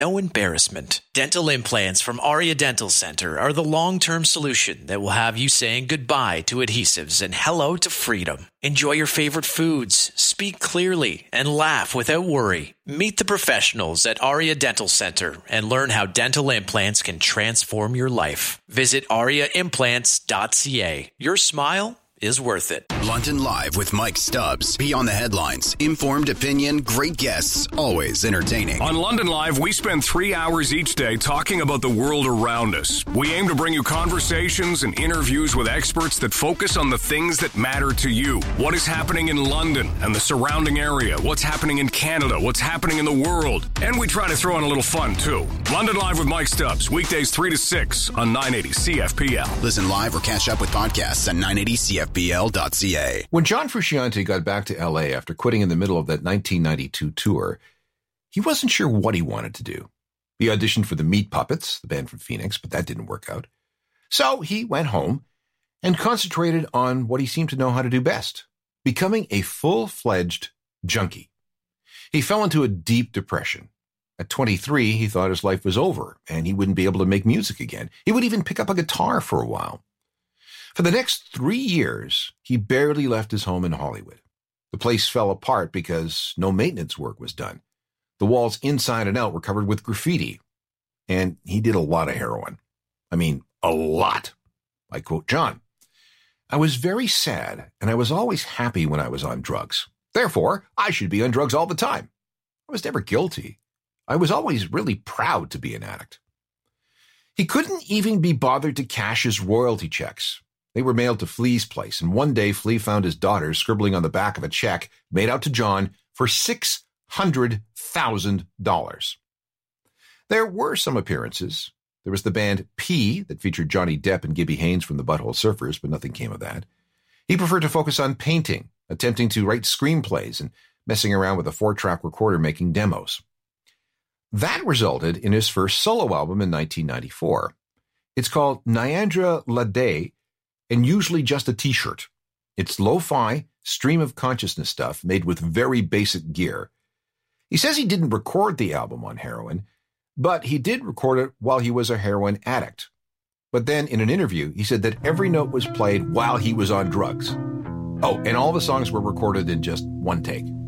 no embarrassment. Dental implants from Aria Dental Center are the long-term solution that will have you saying goodbye to adhesives and hello to freedom. Enjoy your favorite foods, speak clearly, and laugh without worry. Meet the professionals at Aria Dental Center and learn how dental implants can transform your life. Visit ariaimplants.ca. Your smile is worth it. London Live with Mike Stubbs. Beyond the headlines. Informed opinion, great guests, always entertaining. On London Live, we spend 3 hours each day talking about the world around us. We aim to bring you conversations and interviews with experts that focus on the things that matter to you. What is happening in London and the surrounding area? What's happening in Canada? What's happening in the world? And we try to throw in a little fun, too. London Live with Mike Stubbs. Weekdays 3 to 6 on 980 CFPL. Listen live or catch up with podcasts at 980CFPL.ca. When John Frusciante got back to L.A. after quitting in the middle of that 1992 tour, he wasn't sure what he wanted to do. He auditioned for the Meat Puppets, the band from Phoenix, but that didn't work out. So he went home and concentrated on what he seemed to know how to do best, becoming a full-fledged junkie. He fell into a deep depression. At 23, he thought his life was over and he wouldn't be able to make music again. He would even pick up a guitar for a while. For the next 3 years, he barely left his home in Hollywood. The place fell apart because no maintenance work was done. The walls inside and out were covered with graffiti. And he did a lot of heroin. I mean, a lot. I quote John, "I was very sad, and I was always happy when I was on drugs. Therefore, I should be on drugs all the time. I was never guilty. I was always really proud to be an addict." He couldn't even be bothered to cash his royalty checks. They were mailed to Flea's place, and one day Flea found his daughter scribbling on the back of a check made out to John for $600,000. There were some appearances. There was the band P that featured Johnny Depp and Gibby Haynes from the Butthole Surfers, but nothing came of that. He preferred to focus on painting, attempting to write screenplays, and messing around with a 4-track recorder making demos. That resulted in his first solo album in 1994. It's called Nyandra Lade, and usually just a t-shirt. It's lo-fi, stream of consciousness stuff made with very basic gear. He says he didn't record the album on heroin, but he did record it while he was a heroin addict. But then in an interview, he said that every note was played while he was on drugs. Oh, and all the songs were recorded in just one take.